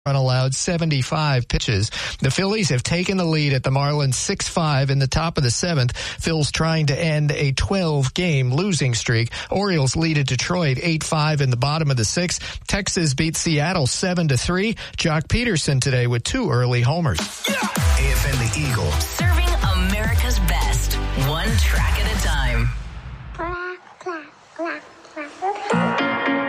allowed 75 pitches. The Phillies have taken the lead at the Marlins 6-5 in the top of the seventh. Phil's trying to end a 12-game losing streak. Orioles lead at Detroit 8-5 in the bottom of the sixth. Texas beat Seattle 7-3. Jock Peterson today with 2 early homers. AFN the Eagle.